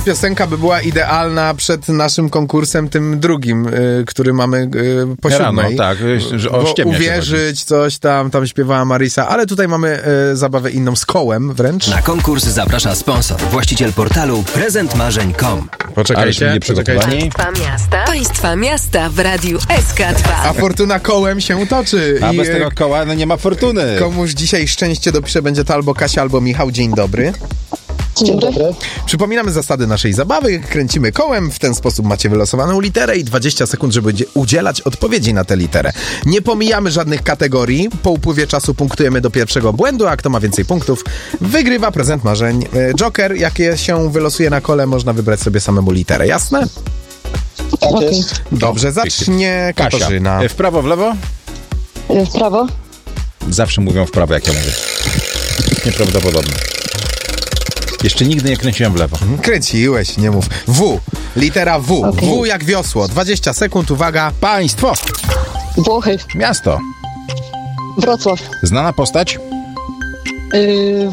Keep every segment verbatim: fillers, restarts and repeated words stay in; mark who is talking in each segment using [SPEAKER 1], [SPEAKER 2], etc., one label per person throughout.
[SPEAKER 1] piosenka by była idealna przed naszym konkursem, tym drugim, y, który mamy y, po
[SPEAKER 2] Rano,
[SPEAKER 1] siódmej.
[SPEAKER 2] tak, że o ściemnia się
[SPEAKER 1] uwierzyć, coś tam, tam śpiewała Marisa, ale tutaj mamy y, zabawę inną z kołem wręcz.
[SPEAKER 3] Na konkurs zaprasza sponsor, właściciel portalu prezent marzeń kropka com.
[SPEAKER 1] Poczekajcie,
[SPEAKER 2] nie przygotowani.
[SPEAKER 4] Państwa miasta. Państwa miasta w radiu S K dwa.
[SPEAKER 1] A fortuna kołem się toczy.
[SPEAKER 2] A
[SPEAKER 1] I,
[SPEAKER 2] bez tego koła no nie ma fortuny.
[SPEAKER 1] komuś dzisiaj szczęście dopisze, będzie to albo Kasia, albo Michał. Dzień dobry.
[SPEAKER 5] Dzień dobry.
[SPEAKER 1] Przypominamy zasady naszej zabawy. Kręcimy kołem, w ten sposób macie wylosowaną literę i dwadzieścia sekund, żeby udzielać odpowiedzi na tę literę. Nie pomijamy żadnych kategorii. Po upływie czasu punktujemy do pierwszego błędu, a kto ma więcej punktów, wygrywa prezent marzeń. Joker, jakie się wylosuje na kole, można wybrać sobie samemu literę. Jasne?
[SPEAKER 5] Tak jest.
[SPEAKER 1] Dobrze, zacznie Katarzyna.
[SPEAKER 2] Kasia, w prawo, w lewo?
[SPEAKER 5] W prawo.
[SPEAKER 2] Zawsze mówią w prawo, jak ja mówię. Nieprawdopodobne. Jeszcze nigdy nie kręciłem w lewo.
[SPEAKER 1] Kręciłeś, nie mów. W. Litera W.
[SPEAKER 5] Okay.
[SPEAKER 1] W jak wiosło. dwadzieścia sekund, uwaga.
[SPEAKER 2] Państwo.
[SPEAKER 5] Włochy.
[SPEAKER 2] Miasto.
[SPEAKER 5] Wrocław.
[SPEAKER 2] Znana postać.
[SPEAKER 5] Yy...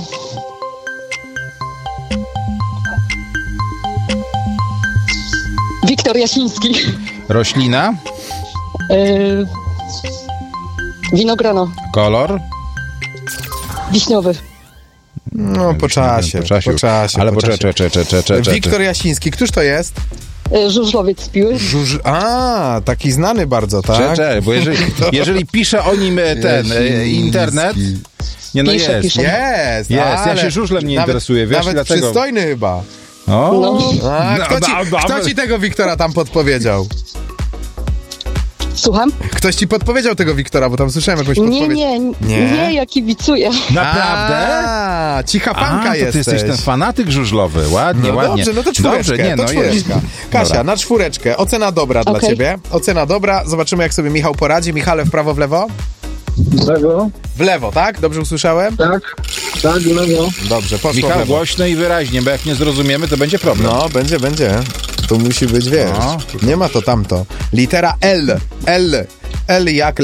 [SPEAKER 5] Wiktor Jasiński.
[SPEAKER 2] Roślina.
[SPEAKER 5] Yy... Winogrona.
[SPEAKER 2] Kolor.
[SPEAKER 5] Wiśniowy.
[SPEAKER 1] No, po czasie,
[SPEAKER 2] Po czasie.
[SPEAKER 1] po czasie.
[SPEAKER 2] Ale
[SPEAKER 1] po
[SPEAKER 2] poczekaj,
[SPEAKER 1] czasie.
[SPEAKER 2] czekaj, czekaj, czekaj, czekaj.
[SPEAKER 1] Wiktor Jasiński, któż to jest?
[SPEAKER 5] Yy, Żużlowiec z Piły.
[SPEAKER 1] Żuż... A, taki znany bardzo, tak?
[SPEAKER 2] Czekaj, bo jeżeli, jeżeli pisze o nim e, ten e,
[SPEAKER 1] Jasiński.
[SPEAKER 2] internet, nie no
[SPEAKER 5] Pisze,
[SPEAKER 2] jest.
[SPEAKER 5] pisze.
[SPEAKER 1] Jest,
[SPEAKER 2] Jest, ja
[SPEAKER 1] ale
[SPEAKER 2] się żużlem nie
[SPEAKER 1] nawet,
[SPEAKER 2] interesuję, wiesz,
[SPEAKER 1] nawet
[SPEAKER 2] dlatego-
[SPEAKER 1] przystojny chyba.
[SPEAKER 2] O,
[SPEAKER 5] No.
[SPEAKER 1] A,
[SPEAKER 2] No,
[SPEAKER 1] kto, ci,
[SPEAKER 2] no, no,
[SPEAKER 1] kto
[SPEAKER 2] no.
[SPEAKER 1] ci tego Wiktora tam podpowiedział?
[SPEAKER 5] Słucham?
[SPEAKER 1] Ktoś ci podpowiedział tego Wiktora, bo tam słyszałem jakąś
[SPEAKER 5] Nie,
[SPEAKER 1] podpowiedź.
[SPEAKER 5] nie,
[SPEAKER 1] Nie?
[SPEAKER 5] nie, nie, ja kibicuję.
[SPEAKER 2] naprawdę?
[SPEAKER 1] A, cicha
[SPEAKER 2] A,
[SPEAKER 1] panka
[SPEAKER 2] to ty
[SPEAKER 1] jesteś.
[SPEAKER 2] jesteś ten fanatyk żużlowy. Ładnie,
[SPEAKER 1] No
[SPEAKER 2] ładnie.
[SPEAKER 1] dobrze, no to czwóreczkę,
[SPEAKER 2] Dobrze, nie,
[SPEAKER 1] to
[SPEAKER 2] no
[SPEAKER 1] czwóreczka.
[SPEAKER 2] jest.
[SPEAKER 1] Kasia,
[SPEAKER 2] Dobra.
[SPEAKER 1] na czwóreczkę. Ocena dobra dla
[SPEAKER 5] Okej.
[SPEAKER 1] ciebie. Ocena dobra. Zobaczymy, jak sobie Michał poradzi. Michale, w prawo, w lewo?
[SPEAKER 6] W lewo?
[SPEAKER 1] W lewo, tak? Dobrze usłyszałem?
[SPEAKER 6] Tak, tak, w lewo.
[SPEAKER 1] Dobrze, poszło w
[SPEAKER 2] Michał,
[SPEAKER 1] lewo.
[SPEAKER 2] głośno i wyraźnie, bo jak nie zrozumiemy, to będzie problem.
[SPEAKER 1] No, będzie, będzie. To musi być, wiesz.
[SPEAKER 2] No.
[SPEAKER 1] Nie ma to tamto. Litera L. L. L jak